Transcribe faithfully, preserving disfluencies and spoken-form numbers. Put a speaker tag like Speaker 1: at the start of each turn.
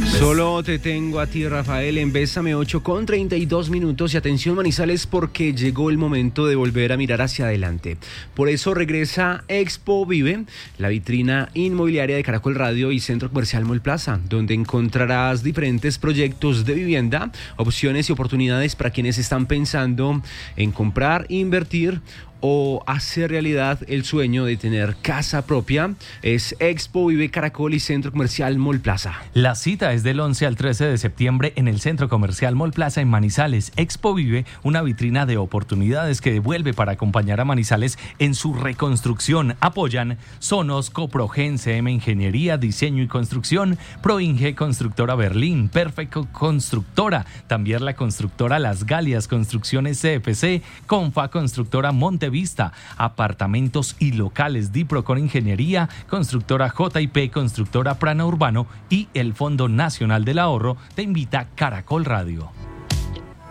Speaker 1: Solo te tengo a ti, Rafael, en Bésame, ocho con treinta y dos minutos. Y atención, Manizales, porque llegó el momento de volver a mirar hacia adelante. Por eso regresa Expo Vive, la vitrina inmobiliaria de Caracol Radio y Centro Comercial Mall Plaza, donde encontrarás diferentes proyectos de vivienda, opciones y oportunidades para quienes están pensando en comprar, invertir o hacer realidad el sueño de tener casa propia. Es Expo Vive Caracol y Centro Comercial Mall Plaza.
Speaker 2: La cita es del once al trece de septiembre en el Centro Comercial Mall Plaza en Manizales. Expo Vive, una vitrina de oportunidades que devuelve para acompañar a Manizales en su reconstrucción. Apoyan Sonos, Coprogen, C M Ingeniería, Diseño y Construcción, Proinge, Constructora Berlín, Perfecto Constructora, también la constructora Las Galias, Construcciones C F C, Confa, Constructora Montevideo, Vista, apartamentos y locales, Diprocon Ingeniería, Constructora J I P, Constructora Prana Urbano y el Fondo Nacional del Ahorro. Te invita Caracol Radio.